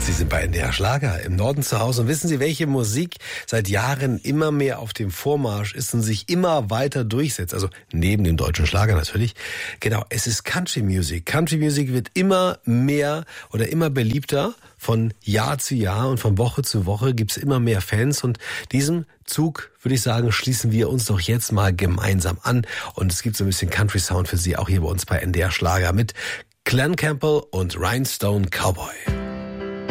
Sie sind bei NDR Schlager im Norden zu Hause und wissen Sie, welche Musik seit Jahren immer mehr auf dem Vormarsch ist und sich immer weiter durchsetzt? Also neben dem deutschen Schlager natürlich. Genau, es ist Country Music. Country Music wird immer mehr oder immer beliebter von Jahr zu Jahr und von Woche zu Woche gibt's immer mehr Fans und diesem Zug, würde ich sagen, schließen wir uns doch jetzt mal gemeinsam an und es gibt so ein bisschen Country Sound für Sie auch hier bei uns bei NDR Schlager mit Glen Campbell und Rhinestone Cowboy.